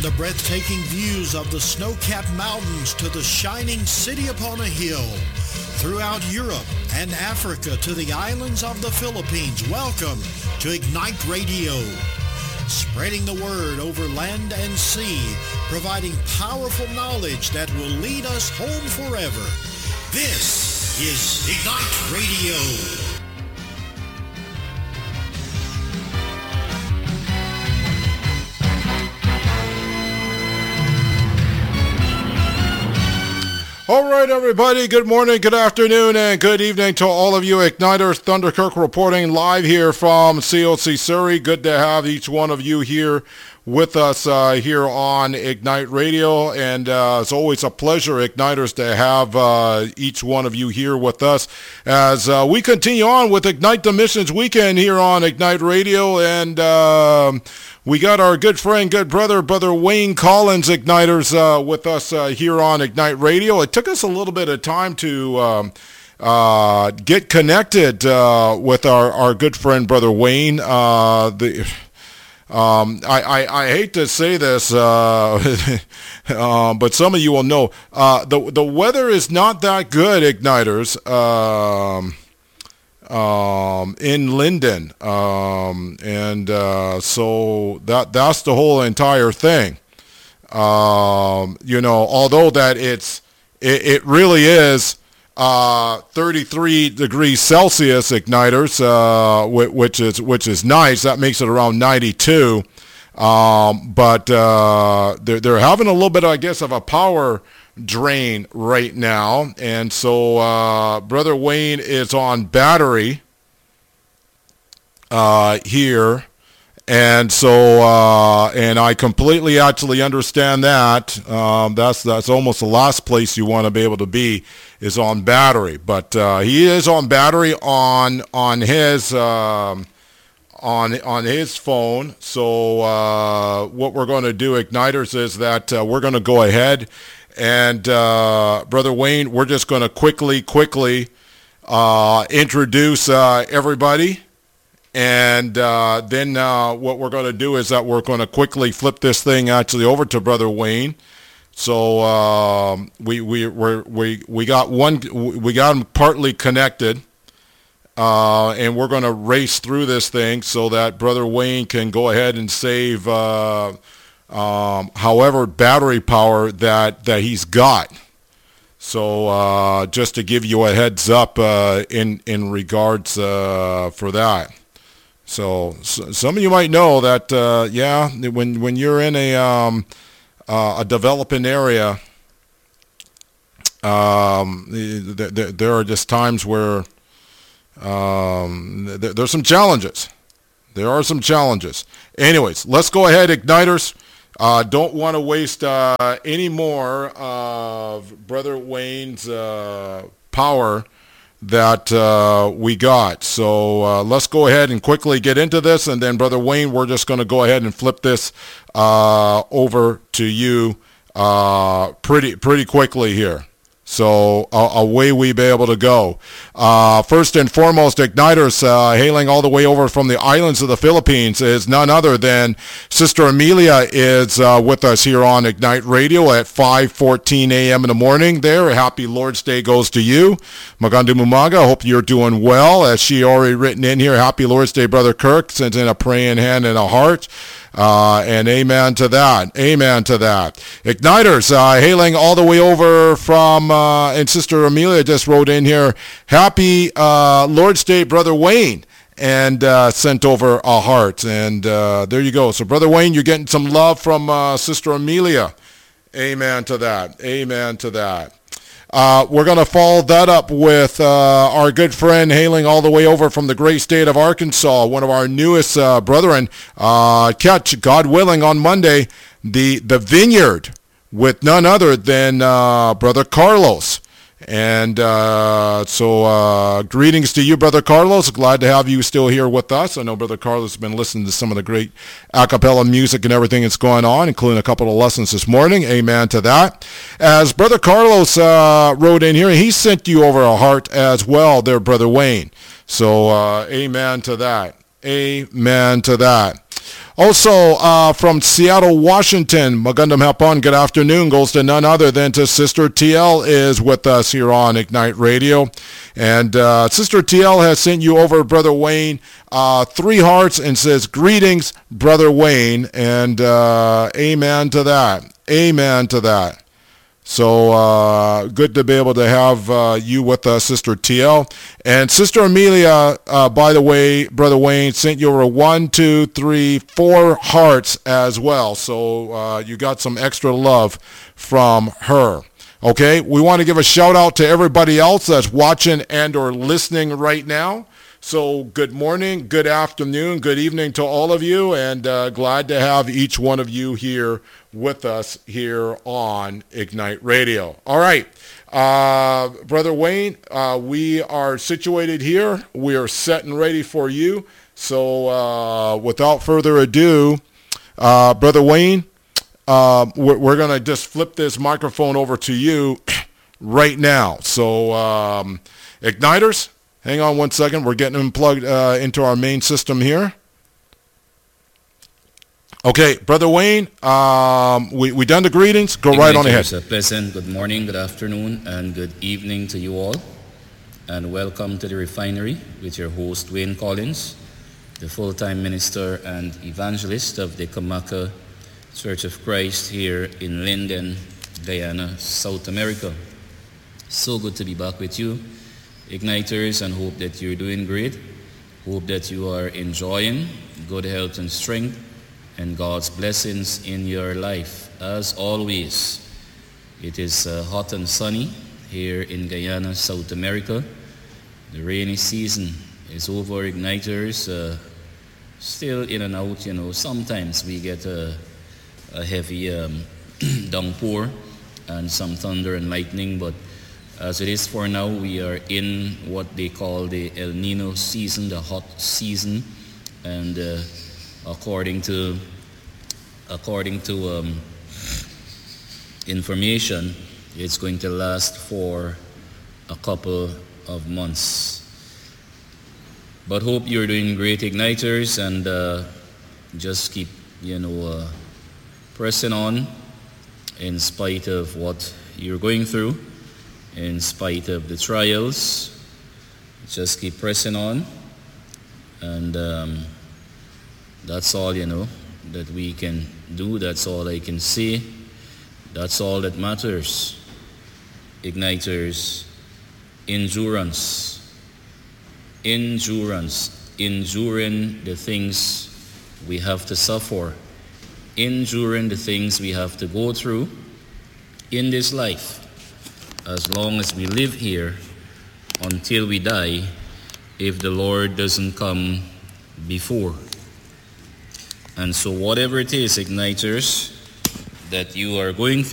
the breathtaking views of the snow-capped mountains to the shining city upon a hill, throughout Europe and Africa to the islands of the Philippines, welcome to Ignite Radio. Spreading the word over land and sea, providing powerful knowledge that will lead us home forever. This is Ignite Radio. All right, everybody. Good morning, good afternoon, and good evening to all of you Igniters. Thunder Kirk reporting live here from COC Surrey. Good to have each one of you here with us here on Ignite Radio. And it's always a pleasure, Igniters, to have each one of you here with us as we continue on with Ignite the Missions Weekend here on Ignite Radio. And we got our good friend, good brother Wayne Collins, Igniters, with us here on Ignite Radio. It took us a little bit of time to get connected with our good friend, Brother Wayne. I hate to say this, but some of you will know. The weather is not that good, Igniters, in Linden, and so that's the whole entire thing. Although that it really is 33 degrees Celsius, Igniters, which is nice. That makes it around 92. But they're having a little bit, I guess, of a power drain right now, and so Brother Wayne is on battery here, and so and I completely actually understand that. That's almost the last place you want to be able to be is on battery, but he is on battery on his on his phone. So what we're going to do, Igniters, is that we're going to go ahead and Brother Wayne, we're just going to quickly introduce everybody, and then what we're going to do is that we're going to quickly flip this thing actually over to Brother Wayne. So we got him partly connected, and we're going to race through this thing so that Brother Wayne can go ahead and save however battery power that he's got. So just to give you a heads up in regards for that. So some of you might know that when you're in a developing area, there are just times where there's some challenges. There are some challenges. Anyways, let's go ahead, Igniters. Don't want to waste any more of Brother Wayne's power that we got. So let's go ahead and quickly get into this, and then Brother Wayne, we're just going to go ahead and flip this over to you pretty quickly here. So away we be able to go. First and foremost, Igniters, hailing all the way over from the islands of the Philippines, is none other than Sister Amelia is with us here on Ignite Radio at 5:14 a.m. in the morning there. Happy Lord's Day goes to you. Magandang umaga. Hope you're doing well. As she already written in here, Happy Lord's Day, Brother Kirk. Sends in a praying hand and a heart. And amen to that. Amen to that. Igniters, hailing all the way over from, and Sister Amelia just wrote in here, Happy Lord's Day, Brother Wayne, and sent over a heart. And there you go. So, Brother Wayne, you're getting some love from Sister Amelia. Amen to that. Amen to that. We're going to follow that up with our good friend hailing all the way over from the great state of Arkansas, one of our newest brethren, catch, God willing, on Monday, the Vineyard with none other than Brother Carlos. And so greetings to you, Brother Carlos. Glad to have you still here with us. I know Brother Carlos has been listening to some of the great a cappella music and everything that's going on, including a couple of lessons this morning. Amen to that. As Brother Carlos wrote in here, he sent you over a heart as well there, Brother Wayne. So amen to that. Amen to that. Also, from Seattle, Washington, Magandang Hapon, good afternoon, goes to none other than to Sister TL is with us here on Ignite Radio. And Sister TL has sent you over, Brother Wayne, 3 hearts and says, greetings, Brother Wayne, and amen to that. Amen to that. So good to be able to have you with us, Sister TL. And Sister Amelia, by the way, Brother Wayne, sent you over 1, 2, 3, 4 hearts as well. So you got some extra love from her. Okay, we want to give a shout out to everybody else that's watching and or listening right now. So good morning, good afternoon, good evening to all of you, and glad to have each one of you here with us here on Ignite Radio. All right, Brother Wayne, we are situated here. We are set and ready for you. So without further ado, Brother Wayne, we're going to just flip this microphone over to you right now. So Igniters, hang on one second. We're getting them plugged into our main system here. Okay, Brother Wayne, we done the greetings. Go right on ahead. A pleasant good morning, good afternoon, and good evening to you all. And welcome to the refinery with your host, Wayne Collins, the full-time minister and evangelist of the Kamaka Church of Christ here in Linden, Guyana, South America. So good to be back with you, Igniters, and hope that you're doing great. Hope that you are enjoying good health and strength and God's blessings in your life. As always, it is hot and sunny here in Guyana, South America. The rainy season is over, Igniters. Still in and out, you know. Sometimes we get a heavy downpour and some thunder and lightning, but as it is for now, we are in what they call the El Nino season, the hot season, and according to information, it's going to last for a couple of months. But hope you're doing great, Igniters, and just keep, pressing on in spite of what you're going through, in spite of the trials. Just keep pressing on, and that's all, that we can do. That's all I can say. That's all that matters. Igniters, endurance, enduring the things we have to suffer, enduring the things we have to go through in this life, as long as we live here until we die, if the Lord doesn't come before. And so whatever it is, Igniters, that you are going through,